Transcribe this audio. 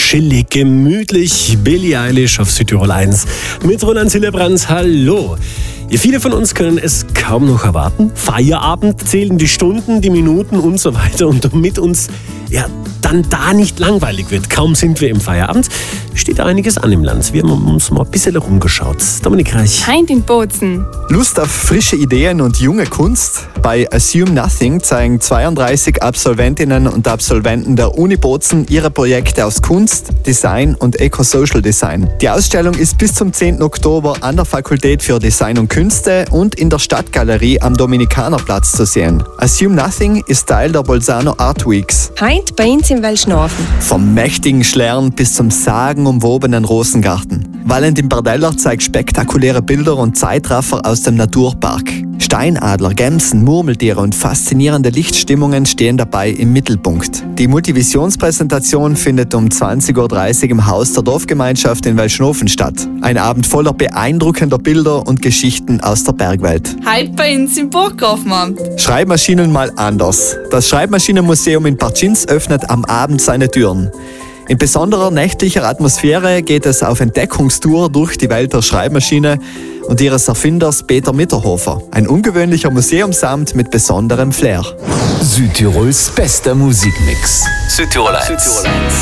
chillig, gemütlich. Billie Eilish auf Südtirol 1 mit Roland Hillebrand. Hallo. Ja, viele von uns können es kaum noch erwarten. Feierabend, zählen die Stunden, die Minuten und so weiter. Und damit uns dann da nicht langweilig wird, kaum sind wir im Feierabend, steht da einiges an im Land. Wir haben uns mal ein bisschen herumgeschaut. Dominik Reich. Heint in Bozen. Lust auf frische Ideen und junge Kunst? Bei Assume Nothing zeigen 32 Absolventinnen und Absolventen der Uni Bozen ihre Projekte aus Kunst, Design und Eco-Social Design. Die Ausstellung ist bis zum 10. Oktober an der Fakultät für Design und Künste und in der Stadtgalerie am Dominikanerplatz zu sehen. Assume Nothing ist Teil der Bolzano Art Weeks. Heint bei uns im Welschnorfen. Vom mächtigen Schlern bis zum sagenumwobenen Rosengarten. Valentin Bardeller zeigt spektakuläre Bilder und Zeitraffer aus dem Naturpark. Steinadler, Gämsen, Murmeltiere und faszinierende Lichtstimmungen stehen dabei im Mittelpunkt. Die Multivisionspräsentation findet um 20.30 Uhr im Haus der Dorfgemeinschaft in Welschnofen statt. Ein Abend voller beeindruckender Bilder und Geschichten aus der Bergwelt. Heute bei uns im Burgkaufmann. Schreibmaschinen mal anders. Das Schreibmaschinenmuseum in Partschins öffnet am Abend seine Türen. In besonderer nächtlicher Atmosphäre geht es auf Entdeckungstour durch die Welt der Schreibmaschine und ihres Erfinders Peter Mitterhofer. Ein ungewöhnlicher Museumsabend mit besonderem Flair. Südtirols bester Musikmix. Südtirol 1.